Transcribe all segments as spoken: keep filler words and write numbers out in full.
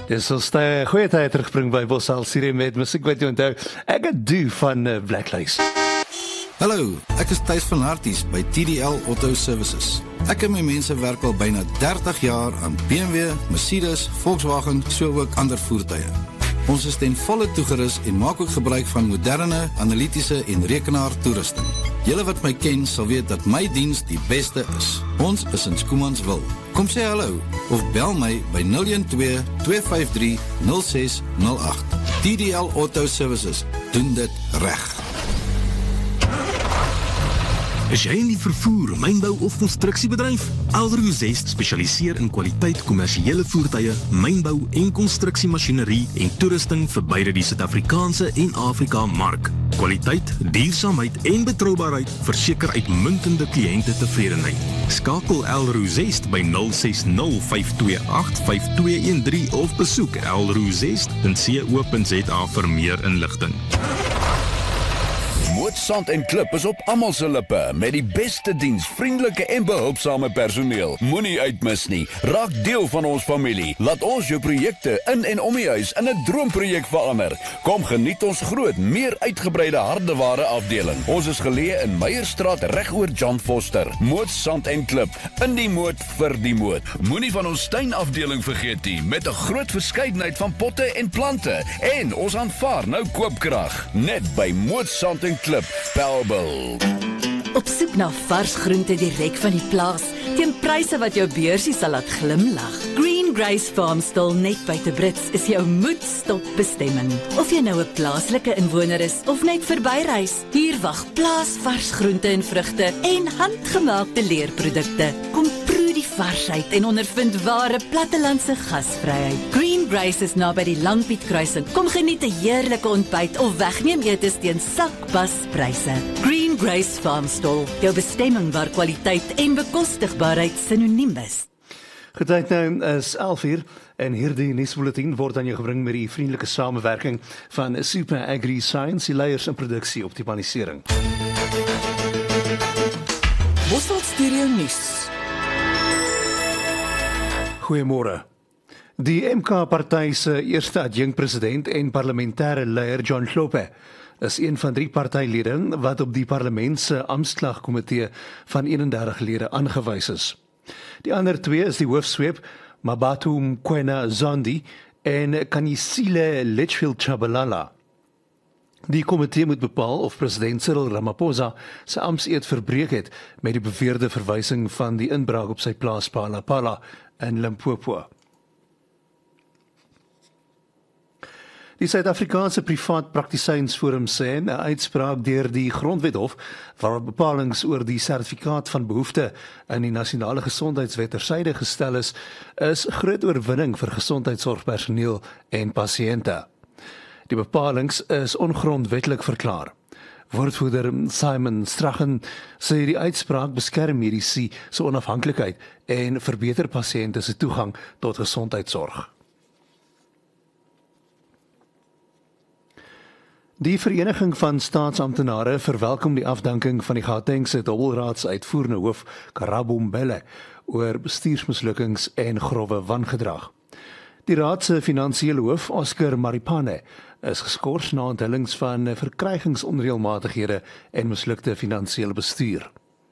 Dis ons uh, goeie tyd terugbring by Bosal Siri met musiek wat jy onthou. Ek het do van uh, Blacklist. Hallo, ek is Thys van Harties by T D L Auto Services. Ek en my mense werk al byna dertig jaar aan B M W, Mercedes, Volkswagen, so ook ander voertuie. Ons is ten volle toegerus en maak ook gebruik van moderne, analitiese en rekenaar toerusting. Julle wat my ken sal weet dat my diens die beste is. Ons is in Schoemansville. Kom sê hallo of bel my by nul een twee, twee vyf drie, nul ses nul agt. T D L Auto Services doen dit reg. Is jy in die vervoer, mynbou of konstruksiebedryf? Alderhoe Zest spesialiseer in kwaliteit kommersiële voertuie, mynbou en konstruksiemasjinerie en toerusting vir beide die Suid-Afrikaanse en Afrika mark. Kwaliteit, duursaamheid en betroubaarheid verseker uitmuntende kliënte tevredenheid. Skakel Alderhoe Zest by nul ses nul, vyf twee agt, vyf twee een drie of besoek alderhoe zest punt co punt za vir meer inligting. Moot Sand en Klip is op almal se lippe met die beste diens, vriendelike en behulpsame personeel. Moenie uitmis nie. Raak deel van ons familie. Laat ons jou projekte in en om die huis in 'n droomprojek verander. Kom geniet ons groot, meer uitgebreide hardeware afdeling. Ons is geleë in Meyerstraat reg oor John Foster. Moot Sand en Klip, in die moot vir die moot. Moenie van ons tuinafdeling vergeet nie, met 'n groot verskeidenheid van potte en plante. En ons aanvaar nou koopkrag. Net by Moot Sand en Klip, Bellville. Op soek na vars groente direk van die plaas, teen pryse wat jou beursie sal laat glimlag. Green Grace Farmstall net buite Brits is jou moedstop bestemming. Of jy nou 'n plaaslike inwoner is of net verbyreis, hier wag plaasvars groente en vrugte en handgemaakte leerprodukte. Kom proe die varsheid en ondervind ware plattelandse gasvryheid. Green Grace is naby die Langpiet kruising. Kom geniet 'n heerlike ontbyt of wegneem etes teen sakpaspryse. Green Grace Farmstall, jou bestemming waar kwaliteit en bekostigbaarheid sinoniem is. Getyd nou is elf uur en hierdie nuusbulletin word aan jou gebring met die vriendelike samewerking van Super Agri Science, die leiers in produksie optimalisering. Bosveld Stereo Nuus. Goeiemôre. Die M K-party se eerste adjunkpresident en parlementêre leier John Hlophe is een van drie partylede wat op die parlement se amptklagkomitee van eenendertig lede aangewys is. Die ander twee is die hoofsweep Mabatu Mkwena Zondi en Kanisile Litchfield Chabalala. Die komitee moet bepaal of president Cyril Ramaphosa sy amptseed verbreek het met die beweerde verwysing van die inbraak op sy plaas Palapala in Limpopo. Die Suid-Afrikaanse Privaat Praktisynsforum sê in 'n uitspraak deur die Grondwethof waar bepalings oor die sertifikaat van behoefte in die nasionale gesondheidswet tersyde gestel is, is groot oorwinning vir gesondheidsorgpersoneel en pasiënte. Die bepalings is ongrondwetlik verklaar. Woordvoerder Simon Strachen sê die uitspraak beskerm mediese se onafhanklikheid en verbeter pasiënte se toegang tot gesondheidsorg. Die Vereniging van Staatsamptenare verwelkom die afdanking van die Gautengse Dobbelraadsuitvoerende hoof Karabo Mbele oor bestuursmislukkings en grove wangedrag. Die raad se finansiële hoof Oscar Maripane is geskort na onthullings van verkrygingsonreëlmatighede en mislukte finansiële bestuur.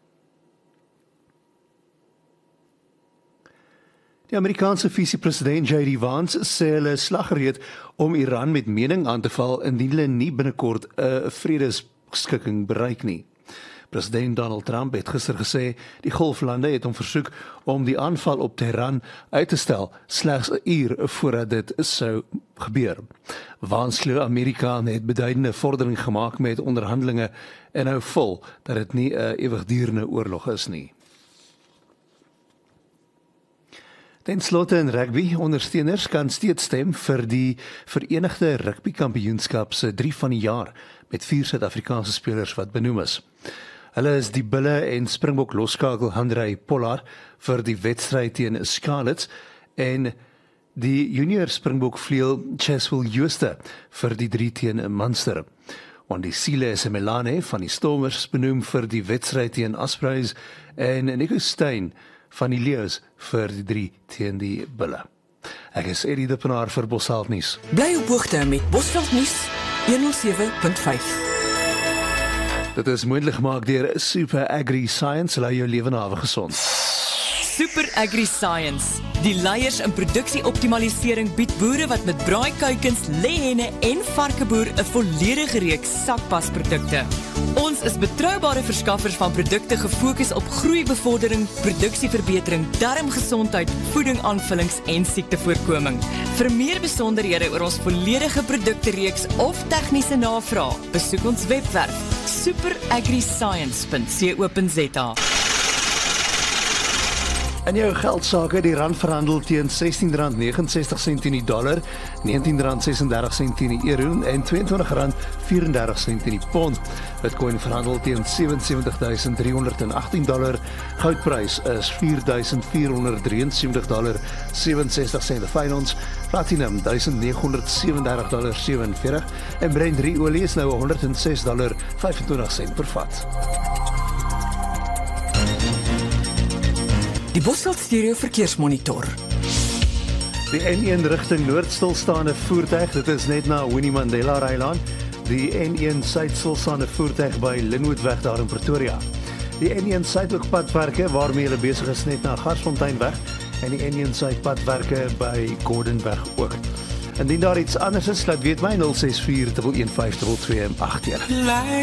Die Amerikaanse visiepresident J D Vance sê hulle slaggereed om Iran met mening aan te val indien hulle nie binnekort 'n vredesbeskikking bereik nie. President Donald Trump het gister gesê die Golflande het hom versoek om die aanval op Teheran uit te stel slegs 'n uur voordat dit sou gebeur. Vance glo Amerika het beduidende vordering gemaak met onderhandelinge en hou vol dat dit nie 'n ewigdurende oorlog is nie. Ten slotte in rugby, ondersteuners kan steeds stem vir die Verenigde Rugby Kampioenskap se drie van die jaar met vier Suid-Afrikaanse spelers wat benoem is. Hulle is die Bulle en Springbok loskakel Handrey Pollard vir die wedstryd teen Scarlets en die junior Springbok vleuel Cheswell Jooste vir die drie teen Munster. Wandisile Semelane van die Stormers benoem vir die wedstryd teen Ospreys en Nico Steyn van die Leeu's vir die drie teen die Bulle. Ek is Eddie Dippenaar vir Bosveld nuus. Bly op hoogte met Bosveld nuus honderd sewe punt vyf. Dit is moontlik gemaak deur Super Agri Science, hulle hou jou lewe nawe gesond. Super Agri Science, die leiers in produksieoptimalisering bied boere wat met braaikuikens, lêhenne en varkeboer 'n volledige reeks sakpasprodukte. Ons is betroubare verskaffers van produkte gefokus op groeibevordering, produksieverbetering, darmgesondheid, voedingaanvullings en siektevoorkoming. Vir meer besonderhede oor ons volledige produktereeks of tegniese navraag, besoek ons webwerf super agri science punt co punt za. In jou geldsaake, die rand verhandel teen sestien rand negenenses sent in die dollar, negentien rand sesendertig sent in die euro en tweeëntwintig rand vyf-en-dertig sent in die pond. Bitcoin verhandel teen sewe sewe duisend drie honderd agttien dollar. Goudprys is vier duisend vier honderd drie en sewentig dollar sewe-en-sestig sent per fyn ons. Platinum duisend nege honderd sewendertig dollar sewenveertig en Brent drie olie is nou honderd en ses dollar vyfentwintig sent per vat. Die Bosveld Stereo Verkeersmonitor. Die N een rigting noord stilstaande voertuig, dit is net na Winnie Mandela Eiland. Die N een suid stilstaande voertuig by Linwoodweg daar in Pretoria. Die N een suidelike padwerke waarmee hulle besig is net na Garsfonteinweg en die N een suidpadwerke by Gordonweg ook. Indien daar iets anders is, laat weet my nul ses vier een een vyf twee twee agt een.